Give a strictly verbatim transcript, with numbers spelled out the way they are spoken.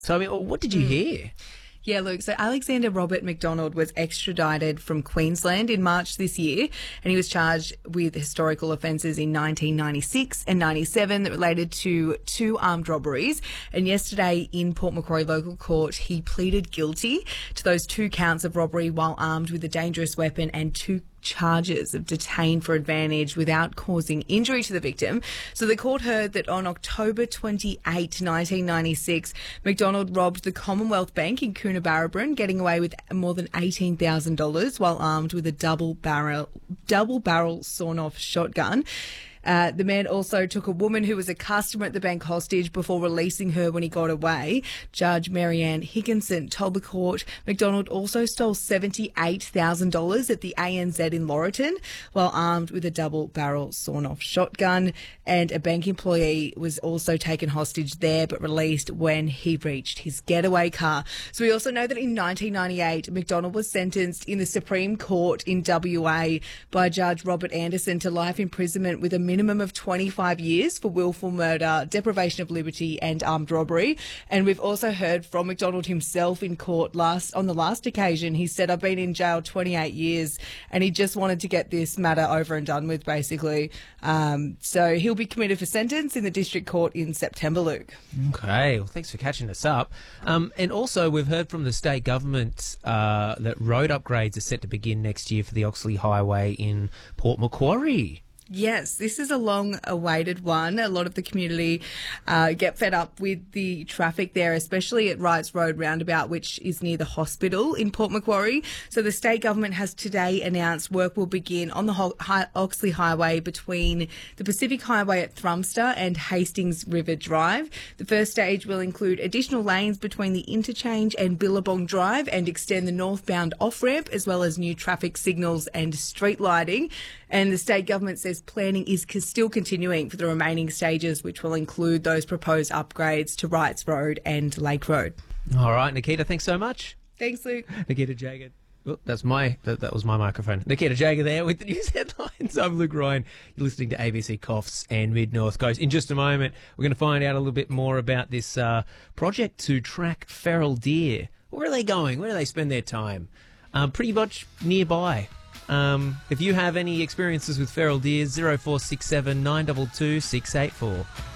So, I mean, what did you hear? Yeah, Luke. So Alexander Robert McDonald was extradited from Queensland in March this year, and he was charged with historical offences in nineteen ninety-six and ninety-seven that related to two armed robberies. And yesterday in Port Macquarie Local Court, he pleaded guilty to those two counts of robbery while armed with a dangerous weapon and two charges of detained for advantage without causing injury to the victim. So the court heard that on October twenty-eighth, nineteen ninety-six, McDonald robbed the Commonwealth Bank in Coonabarabran, getting away with more than eighteen thousand dollars while armed with a double barrel, double barrel sawn-off shotgun. Uh, the man also took a woman who was a customer at the bank hostage before releasing her when he got away. Judge Marianne Higginson told the court McDonald also stole seventy-eight thousand dollars at the A N Z in Laurelton while armed with a double-barrel sawn-off shotgun, and a bank employee was also taken hostage there but released when he reached his getaway car. So we also know that in nineteen ninety-eight, McDonald was sentenced in the Supreme Court in W A by Judge Robert Anderson to life imprisonment with a minimum of twenty-five years for willful murder, deprivation of liberty and armed robbery. And we've also heard from McDonald himself in court last on the last occasion. He said, I've been in jail twenty-eight years and he just wanted to get this matter over and done with, basically. Um, so he'll be committed for sentence in the district court in September, Luke. Okay, well, thanks for catching us up. Um, and also we've heard from the state government uh, that road upgrades are set to begin next year for the Oxley Highway in Port Macquarie. Yes, this is a long-awaited one. A lot of the community uh, get fed up with the traffic there, especially at Wrights Road roundabout, which is near the hospital in Port Macquarie. So the state government has today announced work will begin on the Ho- Hi- Oxley Highway between the Pacific Highway at Thrumster and Hastings River Drive. The first stage will include additional lanes between the interchange and Billabong Drive and extend the northbound off-ramp, as well as new traffic signals and street lighting. And the state government says planning is still continuing for the remaining stages, which will include those proposed upgrades to Wrights Road and Lake Road. All right, Nikita, thanks so much. Thanks, Luke. Nikita Jager. Oh, that's my that, that was my microphone. Nikita Jager there with the news headlines. I'm Luke Ryan. You're listening to A B C Coffs and Mid North Coast. In just a moment, we're going to find out a little bit more about this uh, project to track feral deer. Where are they going? Where do they spend their time? Um, pretty much nearby. Um, if you have any experiences with feral deer, zero four six seven nine two two six eight four.